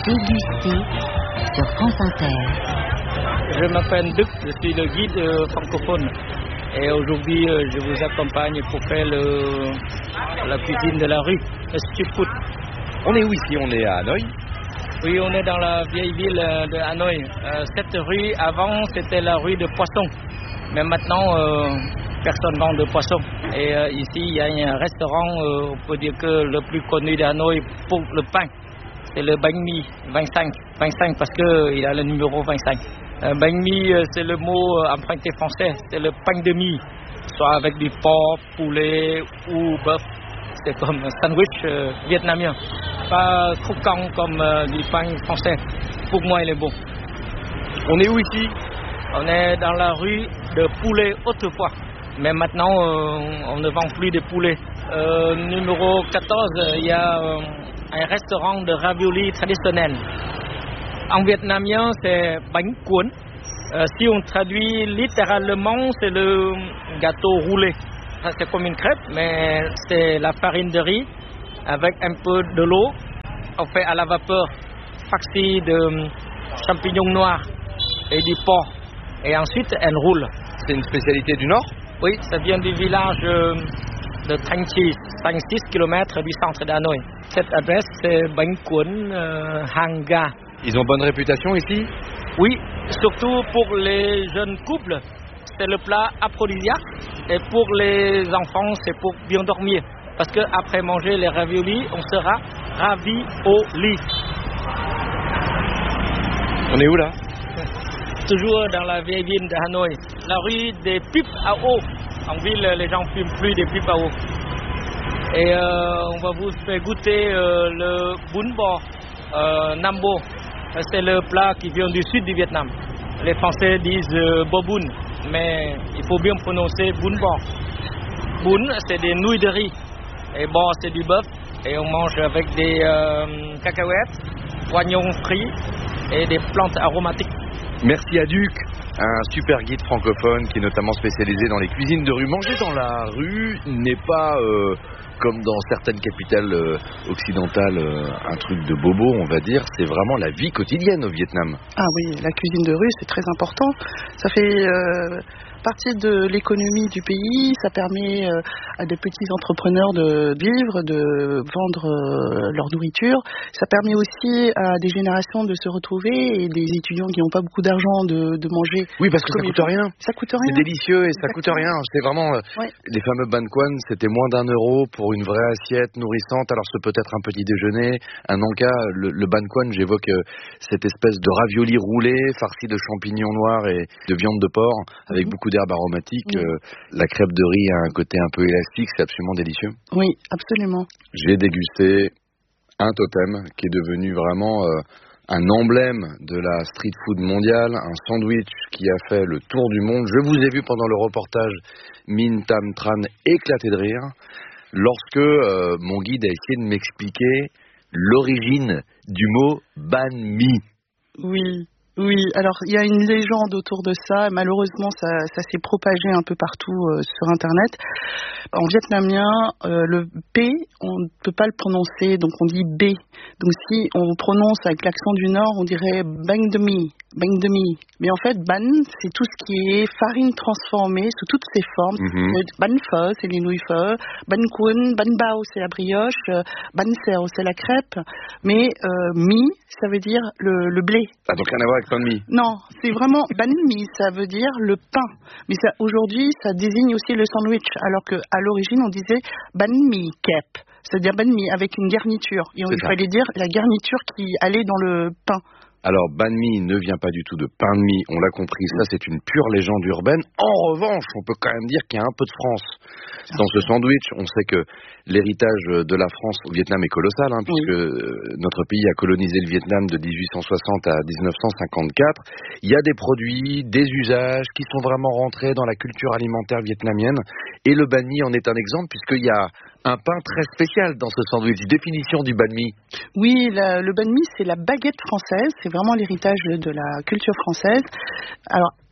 Déguster sur France Inter. Je m'appelle Duc, je suis le guide francophone. Et aujourd'hui, je vous accompagne pour faire la cuisine de la rue, le street food. On est où ici? On est à Hanoï? Oui, on est dans la vieille ville de Hanoï. Cette rue, avant, c'était la rue de Poissons. Mais maintenant, personne ne vend de poissons. Et ici, il y a un restaurant, on peut dire que le plus connu de Hanoï pour le pain. C'est le bánh mì 25. 25 parce qu'il a le numéro 25. Bánh mì, c'est le mot emprunté français. C'est le pain de mie, soit avec du porc, poulet ou bœuf. C'est comme un sandwich vietnamien. Pas croquant comme du pain français. Pour moi, il est bon. On est où ici? On est dans la rue de poulet autrefois. Mais maintenant, on ne vend plus de poulet. Numéro 14, il y a un restaurant de ravioli traditionnel. En vietnamien, c'est bánh cuốn. Si on traduit littéralement, c'est le gâteau roulé. C'est comme une crêpe, mais c'est la farine de riz avec un peu de l'eau. On fait à la vapeur, farci de champignons noirs et du porc. Et ensuite, elle roule. C'est une spécialité du Nord? Oui, ça vient du village de Thanh Chi, 5-6 km du centre d'Hanoï. Cette adresse, c'est Bánh Cuốn Hang Ga. Ils ont bonne réputation ici? Oui, surtout pour les jeunes couples, c'est le plat aphrodisiaque. Et pour les enfants, c'est pour bien dormir. Parce qu'après manger les raviolis, on sera ravis au lit. On est où là? Toujours dans la vieille ville de Hanoï. La rue des pipes à eau. En ville, les gens ne fument plus des pipes à eau. Et on va vous faire goûter le bún bò Nam Bo. C'est le plat qui vient du sud du Vietnam. Les Français disent bo bún, mais il faut bien prononcer bún bò. Bún, c'est des nouilles de riz. Et bò, c'est du bœuf. Et on mange avec des cacahuètes, oignons frits et des plantes aromatiques. Merci à Duc, un super guide francophone qui est notamment spécialisé dans les cuisines de rue. Manger dans la rue n'est pas, comme dans certaines capitales occidentales, un truc de bobo, on va dire. C'est vraiment la vie quotidienne au Vietnam. Ah oui, la cuisine de rue, c'est très important. Ça fait partie de l'économie du pays. Ça permet à des petits entrepreneurs de vivre, de vendre leur nourriture. Ça permet aussi à des générations de se retrouver et des étudiants qui n'ont pas beaucoup d'argent de manger. Oui, parce que ça coûte rien. Ça coûte rien. C'est délicieux et ça coûte rien. C'est vraiment les fameux bánh cuốn, c'était moins d'€1 pour une vraie assiette nourrissante. Alors c'est peut-être un petit déjeuner, un encas. Le bánh cuốn, j'évoque cette espèce de ravioli roulé, farci de champignons noirs et de viande de porc avec beaucoup d'herbes aromatiques. La crêpe de riz a un côté un peu élastique, c'est absolument délicieux. Oui, absolument. J'ai dégusté un totem qui est devenu vraiment un emblème de la street food mondiale, un sandwich qui a fait le tour du monde. Je vous ai vu pendant le reportage Minh Tam Tran éclater de rire lorsque mon guide a essayé de m'expliquer l'origine du mot banh mi. Oui, alors il y a une légende autour de ça. Malheureusement, ça s'est propagé un peu partout sur Internet. En vietnamien, le P, on ne peut pas le prononcer, donc on dit B. Donc si on prononce avec l'accent du Nord, on dirait bánh de mì. Mais en fait, ban, c'est tout ce qui est farine transformée sous toutes ses formes. Bánh phở, c'est les nouilles phở. Bánh cuốn, bánh bao, c'est la brioche. Bánh xèo, c'est la crêpe. Mais mi, ça veut dire le blé. Ah, donc rien à voir avec pain de mie. Non, c'est vraiment bánh mì, ça veut dire le pain. Mais ça, aujourd'hui, ça désigne aussi le sandwich. Alors qu'à l'origine, on disait bánh mì kẹp. C'est-à-dire bánh mì avec une garniture. Et il fallait dire la garniture qui allait dans le pain. Alors, banh mi ne vient pas du tout de pain de mie, on l'a compris, ça c'est une pure légende urbaine. En revanche, on peut quand même dire qu'il y a un peu de France dans ce sandwich. On sait que l'héritage de la France au Vietnam est colossal, puisque notre pays a colonisé le Vietnam de 1860 à 1954. Il y a des produits, des usages qui sont vraiment rentrés dans la culture alimentaire vietnamienne. Et le banh mi en est un exemple, puisqu'il y a un pain très spécial dans ce sandwich. Définition du banh mi. Oui, le banh mi, c'est la baguette française. C'est vraiment l'héritage de la culture française. Alors,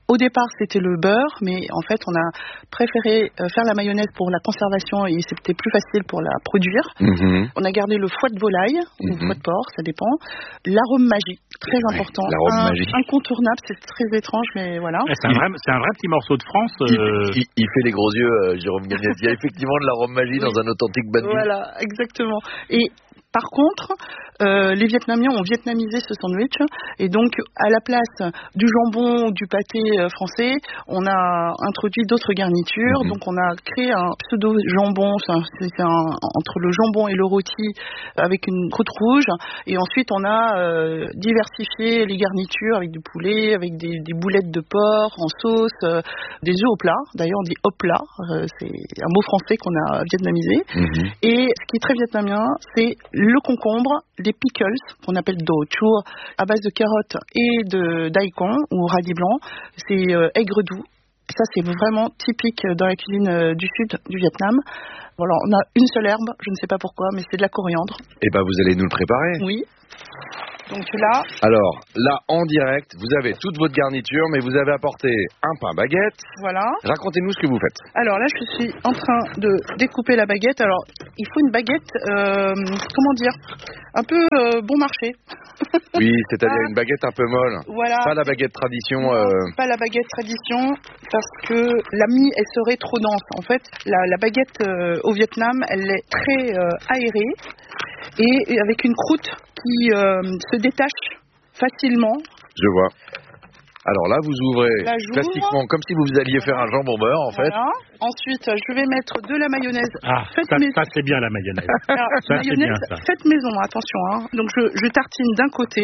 Au départ, c'était le beurre, mais en fait, on a préféré faire la mayonnaise pour la conservation et c'était plus facile pour la produire. On a gardé le foie de volaille ou foie de porc, ça dépend. L'arôme magique, très important. Incontournable, c'est très étrange, mais voilà. C'est un vrai petit morceau de France. Il fait les gros yeux, Jérôme Gagnès. Il y a effectivement de l'arôme magique dans un authentique banh mi. Voilà, exactement. Et par contre, les Vietnamiens ont vietnamisé ce sandwich et donc à la place du jambon ou du pâté français, on a introduit d'autres garnitures. Donc on a créé un pseudo jambon, c'est entre le jambon et le rôti avec une croûte rouge. Et ensuite on a diversifié les garnitures avec du poulet, avec des boulettes de porc en sauce, des œufs au plat. D'ailleurs on dit au plat, c'est un mot français qu'on a vietnamisé. Et ce qui est très vietnamien, c'est le concombre, les pickles, qu'on appelle do chua, à base de carottes et de daikon ou radis blanc. C'est aigre doux. Ça, c'est vraiment typique dans la cuisine du sud du Vietnam. Voilà, on a une seule herbe, je ne sais pas pourquoi, mais c'est de la coriandre. Eh ben, vous allez nous le préparer. Oui. Donc là... Alors, là, en direct, vous avez toute votre garniture, mais vous avez apporté un pain baguette. Voilà. Racontez-nous ce que vous faites. Alors là, je suis en train de découper la baguette. Alors, il faut une baguette, comment dire, un peu bon marché. Oui, c'est-à-dire une baguette un peu molle. Voilà. Pas la baguette tradition. Non, pas la baguette tradition, parce que la mie, elle serait trop dense. En fait, la baguette au Vietnam, elle est très aérée et avec une croûte qui se détache facilement. Je vois. Alors là, vous ouvrez classiquement comme si vous alliez faire un jambon beurre, en fait. Ensuite, je vais mettre de la mayonnaise. Ça c'est bien la mayonnaise. Alors, ça, mayonnaise c'est bien, ça. faite maison, attention. Hein. Donc, je tartine d'un côté.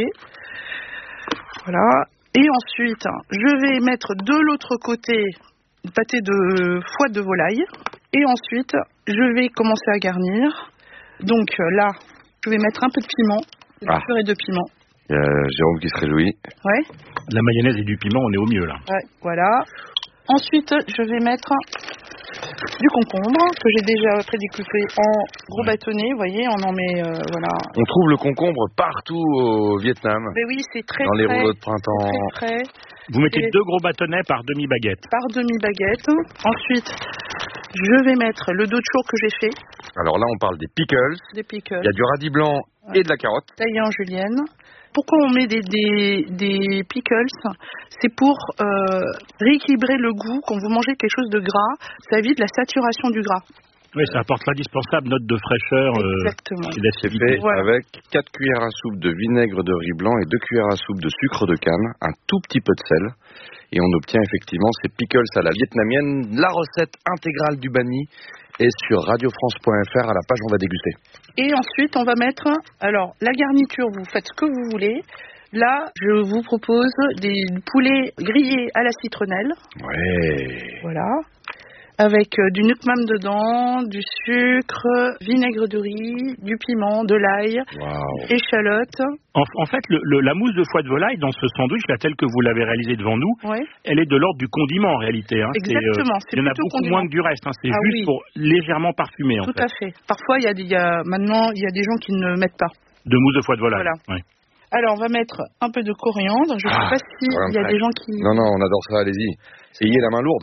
Voilà. Et ensuite, je vais mettre de l'autre côté une pâté de foie de volaille. Et ensuite, je vais commencer à garnir. Donc là, je vais mettre un peu de piment, de purée de piment. Il y a Jérôme qui se réjouit. Ouais. La mayonnaise et du piment, on est au mieux là. Ouais, voilà. Ensuite, je vais mettre du concombre que j'ai déjà prédécoupé en gros bâtonnets. Vous voyez, on en met, voilà. On trouve le concombre partout au Vietnam. Mais oui, c'est très dans les rouleaux de printemps. Très frais. Vous mettez 2 gros bâtonnets par demi-baguette. Par demi-baguette. Ensuite, je vais mettre le dos de chou que j'ai fait. Alors là, on parle des pickles. Des pickles. Il y a du radis blanc et de la carotte. Taillé en julienne. Pourquoi on met des pickles? C'est pour rééquilibrer le goût. Quand vous mangez quelque chose de gras, ça évite la saturation du gras. Oui, ça apporte l'indispensable note de fraîcheur et d'acidité. Fait avec 4 cuillères à soupe de vinaigre de riz blanc et 2 cuillères à soupe de sucre de canne, un tout petit peu de sel. Et on obtient effectivement ces pickles à la vietnamienne. La recette intégrale du banh mi est sur radiofrance.fr à la page On va déguster. Et ensuite, on va mettre, alors la garniture, vous faites ce que vous voulez. Là, je vous propose des poulets grillés à la citronnelle. Ouais. Voilà. Avec du nuc mam dedans, du sucre, vinaigre de riz, du piment, de l'ail, échalote. En fait, la mousse de foie de volaille dans ce sandwich, là, tel que vous l'avez réalisé devant nous, elle est de l'ordre du condiment en réalité. Hein. Exactement. Il y en a beaucoup moins que du reste. Hein. C'est juste pour légèrement parfumer. Tout à fait. Parfois, maintenant, il y a des gens qui ne mettent pas. De mousse de foie de volaille. Voilà. Ouais. Alors, on va mettre un peu de coriandre. Je ne sais pas s'il y a des gens qui... Non, on adore ça, allez-y. Ayez la main lourde.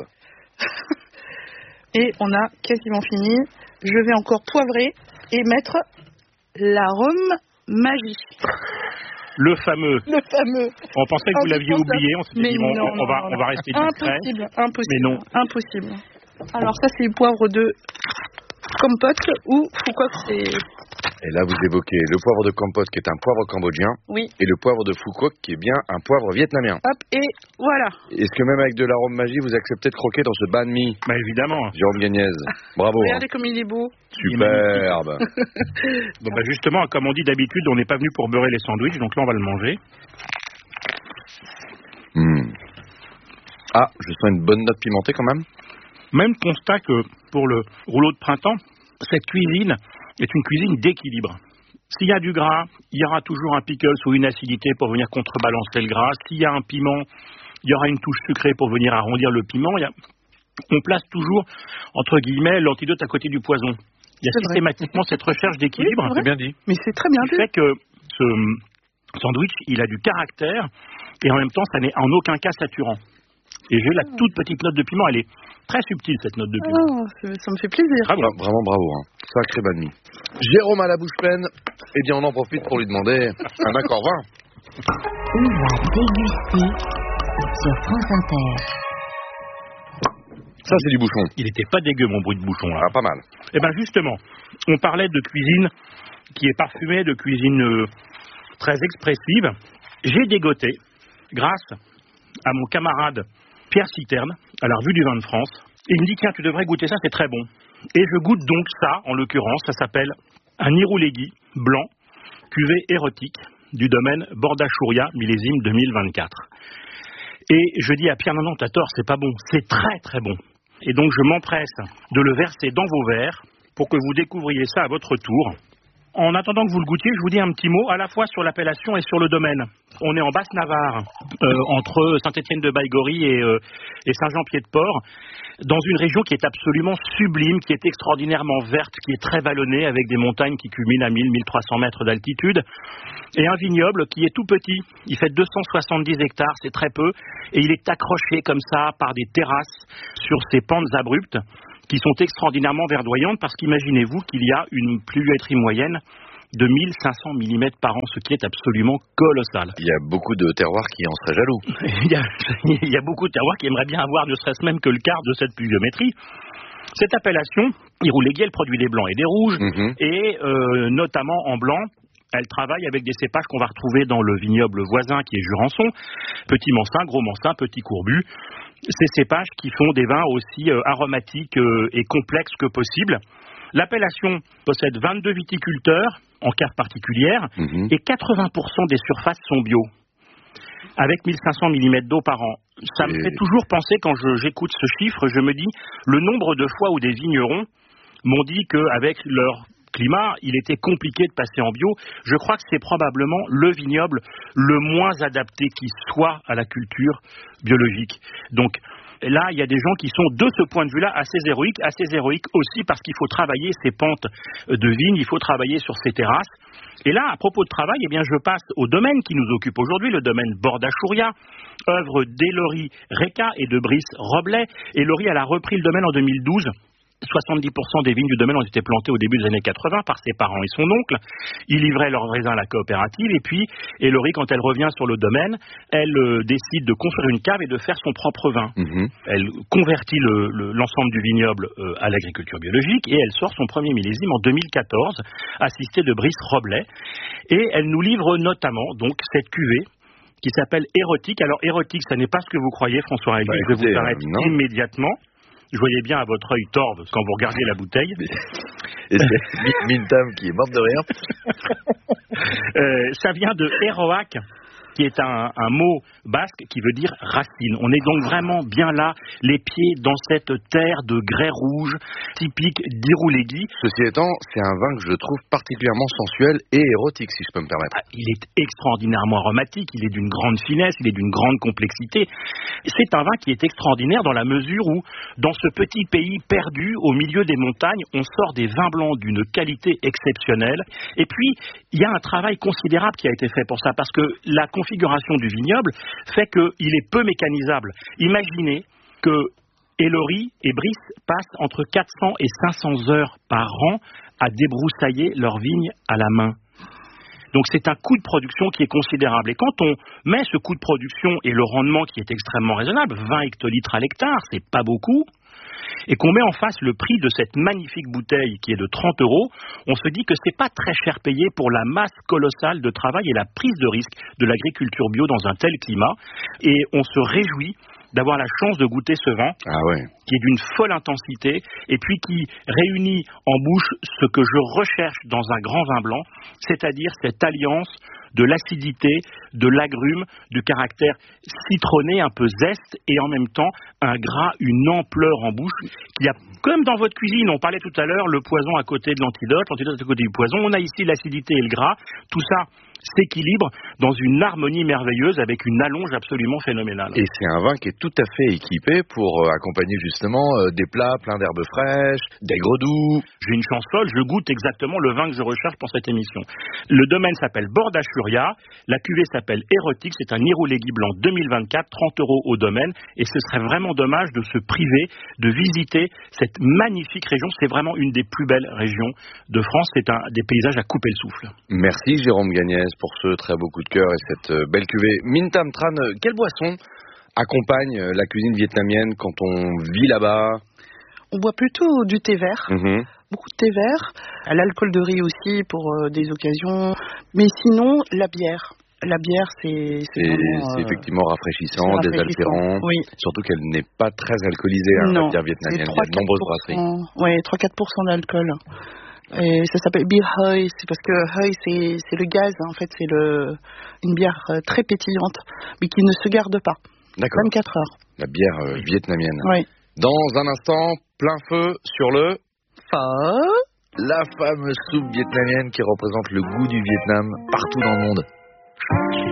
Et on a quasiment fini. Je vais encore poivrer et mettre l'arôme magie. Le fameux. On pensait que vous l'aviez oublié. On s'était dit, on va rester discret. Impossible. Mais non. Impossible. Alors ça, c'est le poivre de Compote ou Phu Quoc, c'est... Et là, vous évoquez le poivre de Compote, qui est un poivre cambodgien, et le poivre de Phu Quoc, qui est bien un poivre vietnamien. Hop, et voilà. Est-ce que même avec de l'arôme magie, vous acceptez de croquer dans ce banh mi? Bah évidemment. Jérôme Gagnès, bravo. Regardez comme il est beau. Superbe. Bon, bah justement, comme on dit d'habitude, on n'est pas venu pour beurrer les sandwichs, donc là, on va le manger. Ah, je sens une bonne note pimentée quand même. Même constat que pour le rouleau de printemps, cette cuisine est une cuisine d'équilibre. S'il y a du gras, il y aura toujours un pickles ou une acidité pour venir contrebalancer le gras. S'il y a un piment, il y aura une touche sucrée pour venir arrondir le piment. On place toujours, entre guillemets, l'antidote à côté du poison. Il y a systématiquement cette recherche d'équilibre. C'est bien dit. Mais c'est très bien dit. Ce qui fait que ce sandwich, il a du caractère et en même temps, ça n'est en aucun cas saturant. Et j'ai la toute petite note de piment. Elle est très subtile, cette note de piment. Ça me fait plaisir. Bravo. Vraiment bravo. Sacré banh mi. Jérôme a la bouche pleine. Eh bien, on en profite pour lui demander un accord 20. On va déguster sur France Inter. Ça, c'est du bouchon. Il était pas dégueu, mon bruit de bouchon, là. Ah, pas mal. Eh bien, justement, on parlait de cuisine qui est parfumée, de cuisine très expressive. J'ai dégoté, grâce à mon camarade Pierre Citerne, à la Revue du Vin de France. Et il me dit, tiens, tu devrais goûter ça, c'est très bon. Et je goûte donc ça, en l'occurrence, ça s'appelle un Irouléguy blanc, cuvée érotique, du domaine Bordachouria, millésime 2024. Et je dis à Pierre, non, t'as tort, c'est pas bon, c'est très très bon. Et donc je m'empresse de le verser dans vos verres pour que vous découvriez ça à votre tour. En attendant que vous le goûtiez, je vous dis un petit mot à la fois sur l'appellation et sur le domaine. On est en Basse-Navarre, entre Saint-Étienne-de-Baïgory et Saint-Jean-Pied-de-Port, dans une région qui est absolument sublime, qui est extraordinairement verte, qui est très vallonnée, avec des montagnes qui culminent à 1000-1300 mètres d'altitude, et un vignoble qui est tout petit. Il fait 270 hectares, c'est très peu, et il est accroché comme ça par des terrasses sur ces pentes abruptes, qui sont extraordinairement verdoyantes, parce qu'imaginez-vous qu'il y a une pluviométrie moyenne de 1500 mm par an, ce qui est absolument colossal. Il y a beaucoup de terroirs qui en seraient jaloux. il y a beaucoup de terroirs qui aimeraient bien avoir ne serait-ce même que le quart de cette pluviométrie. Cette appellation, Irouléguy, elle produit des blancs et des rouges, et notamment en blanc, elle travaille avec des cépages qu'on va retrouver dans le vignoble voisin qui est Jurançon, petit Mansin, gros Mansin, petit Courbu. Ces cépages qui font des vins aussi aromatiques et complexes que possible. L'appellation possède 22 viticulteurs en cave particulière et 80% des surfaces sont bio, avec 1500 mm d'eau par an. Ça me fait toujours penser, quand j'écoute ce chiffre, je me dis le nombre de fois où des vignerons m'ont dit qu'avec leur climat, il était compliqué de passer en bio. Je crois que c'est probablement le vignoble le moins adapté qui soit à la culture biologique. Donc là, il y a des gens qui sont de ce point de vue-là assez héroïques aussi parce qu'il faut travailler ces pentes de vignes, il faut travailler sur ces terrasses. Et là, à propos de travail, eh bien, je passe au domaine qui nous occupe aujourd'hui, le domaine Bordachouria, œuvre d'Elory Reca et de Brice Roblet. Elory, elle a repris le domaine en 2012. 70% des vignes du domaine ont été plantées au début des années 80 par ses parents et son oncle. Ils livraient leurs raisins à la coopérative. Et puis, Elory, quand elle revient sur le domaine, elle décide de construire une cave et de faire son propre vin. Elle convertit l'ensemble du vignoble à l'agriculture biologique et elle sort son premier millésime en 2014, assistée de Brice Roblet. Et elle nous livre notamment donc cette cuvée qui s'appelle Érotique. Alors, Érotique, ça n'est pas ce que vous croyez, François Rémy. Je vais vous arrêter immédiatement. Je voyais bien à votre œil torve quand vous regardiez la bouteille. Et c'est Mintam qui est morte de rire. Ça vient de Héroac, qui est un mot basque qui veut dire racine. On est donc vraiment bien là, les pieds dans cette terre de grès rouge, typique d'Irouléguy. Ceci étant, c'est un vin que je trouve particulièrement sensuel et érotique, si je peux me permettre. Il est extraordinairement aromatique, il est d'une grande finesse, il est d'une grande complexité. C'est un vin qui est extraordinaire dans la mesure où, dans ce petit pays perdu au milieu des montagnes, on sort des vins blancs d'une qualité exceptionnelle. Et puis, il y a un travail considérable qui a été fait pour ça, parce que la configuration du vignoble fait qu'il est peu mécanisable. Imaginez que Elory et Brice passent entre 400 et 500 heures par an à débroussailler leurs vignes à la main. Donc c'est un coût de production qui est considérable. Et quand on met ce coût de production et le rendement qui est extrêmement raisonnable, 20 hectolitres à l'hectare, c'est pas beaucoup, et qu'on met en face le prix de cette magnifique bouteille qui est de 30 €, on se dit que c'est pas très cher payé pour la masse colossale de travail et la prise de risque de l'agriculture bio dans un tel climat. Et on se réjouit d'avoir la chance de goûter ce vin, qui est d'une folle intensité, et puis qui réunit en bouche ce que je recherche dans un grand vin blanc, c'est-à-dire cette alliance de l'acidité, de l'agrume, du caractère citronné, un peu zeste, et en même temps un gras, une ampleur en bouche, qui a, comme dans votre cuisine, on parlait tout à l'heure, le poison à côté de l'antidote à côté du poison, on a ici l'acidité et le gras, tout ça s'équilibrent dans une harmonie merveilleuse avec une allonge absolument phénoménale. Et c'est un vin qui est tout à fait équipé pour accompagner justement des plats pleins d'herbes fraîches, d'aigre doux. J'ai une chance folle, je goûte exactement le vin que je recherche pour cette émission. Le domaine s'appelle Bordachuria, la cuvée s'appelle Érotique, c'est un Irulégui blanc 2024, 30 € au domaine, et ce serait vraiment dommage de se priver de visiter cette magnifique région. C'est vraiment une des plus belles régions de France, c'est des paysages à couper le souffle. Merci Jérôme Gagnès pour ce très beau coup de cœur et cette belle cuvée. Minh Tam Tran, quelle boisson accompagne la cuisine vietnamienne quand on vit là-bas? On boit plutôt du thé vert. Beaucoup de thé vert, à l'alcool de riz aussi pour des occasions, mais sinon la bière. La bière, c'est effectivement rafraîchissant, désaltérant, oui. Surtout qu'elle n'est pas très alcoolisée, la bière vietnamienne. Il y a de nombreuses brasseries. Oui, 3-4% d'alcool. Et ça s'appelle Beer Hơi, c'est parce que Hơi, c'est le gaz, en fait, c'est une bière très pétillante, mais qui ne se garde pas. D'accord. 24 heures. La bière vietnamienne. Oui. Dans un instant, plein feu sur le Pho. La fameuse soupe vietnamienne qui représente le goût du Vietnam partout dans le monde.